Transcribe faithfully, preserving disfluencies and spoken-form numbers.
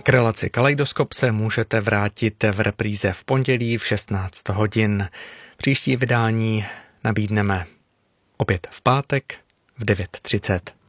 K relaci Kaleidoskop se můžete vrátit v repríze v pondělí v šestnáct hodin. Příští vydání nabídneme opět v pátek v devět třicet.